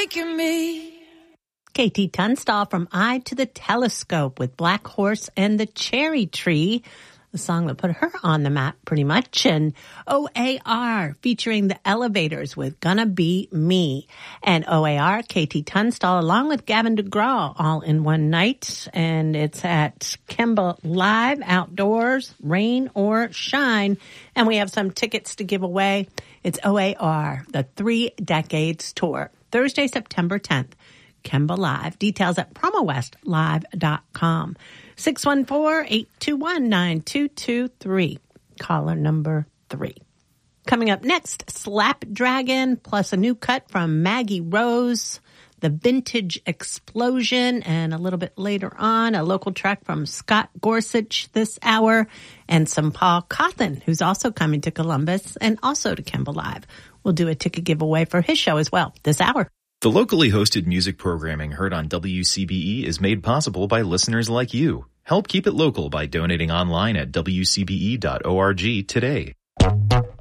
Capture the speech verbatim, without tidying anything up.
making me. K T Tunstall from Eye to the Telescope with Black Horse and the Cherry Tree, the song that put her on the map pretty much. And O A R featuring the Elevators with Gonna Be Me. And O A R, K T Tunstall, along with Gavin DeGraw, all in one night. And it's at Kemba Live, outdoors, rain or shine. And we have some tickets to give away. It's O A R, the Three Decades Tour, Thursday, September tenth. Kemba Live. Details at promo west live dot com. six one four, eight two one, nine two two three. Caller number three. Coming up next, Slapdragon plus a new cut from Maggie Rose, The Vintage Explosion, and a little bit later on, a local track from Scott Gorsuch this hour, and some Paul Cawthon, who's also coming to Columbus and also to Kemba Live. We'll do a ticket giveaway for his show as well this hour. The locally hosted music programming heard on W C B E is made possible by listeners like you. Help keep it local by donating online at W C B E dot org today.